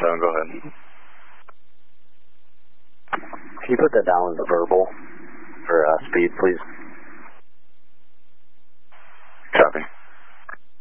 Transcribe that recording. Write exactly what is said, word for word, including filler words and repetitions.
seven, go ahead. Can you put that down as a verbal for uh, speed, please?